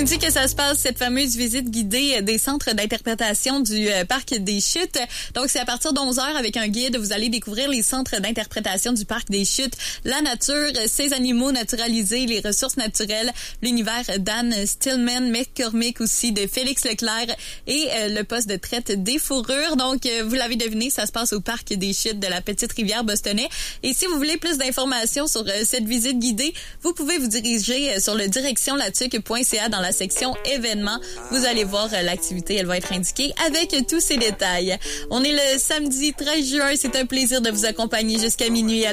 nous dit que ça se passe, cette fameuse visite guidée des centres d'interprétation du Parc des Chutes. Donc, c'est à partir d'11h avec un guide. Vous allez découvrir les centres d'interprétation du Parc des Chutes, la nature, ses animaux naturalisés, les ressources naturelles, l'univers d'Anne Stillman, McCormick aussi, de Félix Leclerc et le poste de traite des fourrures. Donc, vous l'avez deviné, ça se passe au Parc des Chutes de la Petite Rivière Bostonnais. Et si vous voulez plus d'informations sur cette visite guidée, vous pouvez vous diriger sur le directionlatuc.ca dans la section événements. Vous allez voir l'activité, elle va être indiquée avec tous ces détails. On est le samedi 13 juin, c'est un plaisir de vous accompagner jusqu'à minuit.